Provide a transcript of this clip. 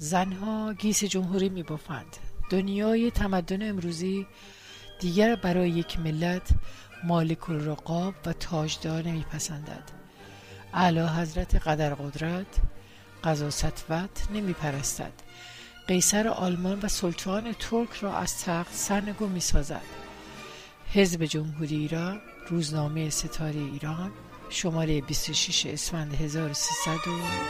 زنها گیس جمهوری می بافند. دنیای تمدن امروزی دیگر برای یک ملت مالک الرقاب و تاجدار نمی پسندد. اعلی حضرت قدر قدرت قضا سطوت نمی پرستد. قیصر آلمان و سلطان ترک را از تخت سرنگون می سازد. حزب جمهوری ایران، روزنامه ستاره ایران، شماره 26 اسفند 1300